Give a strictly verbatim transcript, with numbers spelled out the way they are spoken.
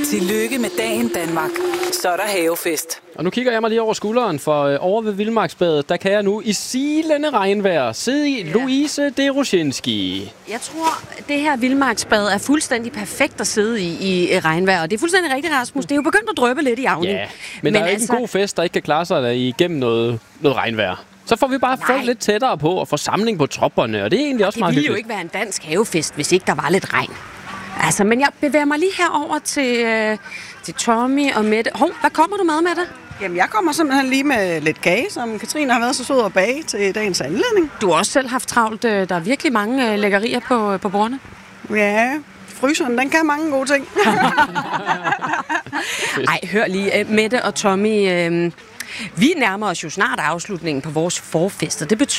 Tillykke med dagen, Danmark. Så er der havefest. Og nu kigger jeg mig lige over skulderen, for øh, over ved Vildmarksbadet, der kan jeg nu i silende regnvejr sidde i ja. Louise Deroshinski. Jeg tror, det her Vildmarksbad er fuldstændig perfekt at sidde i i regnvejr. Og det er fuldstændig rigtigt, Rasmus. Det er jo begyndt at dryppe lidt i Avning. Ja, men, men der er jo altså ikke en god fest, der ikke kan klare sig igennem noget, noget regnvejr. Så får vi bare folk lidt tættere på og få samling på tropperne, og det er egentlig også det meget hyggeligt. Det ville jo ikke være en dansk havefest, hvis ikke der var lidt regn. Altså, men jeg bevæger mig lige herover til, øh, til Tommy og Mette. Hov, hvad kommer du med, Mette? Jamen, jeg kommer simpelthen lige med lidt kage, som Katrine har været så sød at bage til dagens anledning. Du har også selv haft travlt. Der er virkelig mange lækkerier på, på bordene. Ja, fryseren, den kan mange gode ting. Ej, hør lige, Mette og Tommy. Øh, vi nærmer os jo snart afslutningen på vores forfester. Det betyder